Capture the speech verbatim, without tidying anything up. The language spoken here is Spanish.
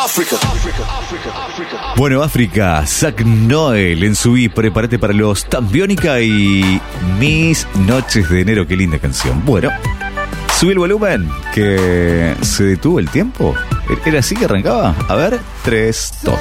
África. Bueno, África, Zack Noel en su I, prepárate para los Tambiónica y Mis Noches de Enero. Qué linda canción. Bueno, subí el volumen, que se detuvo el tiempo. ¿Era así que arrancaba? A ver, tres, dos.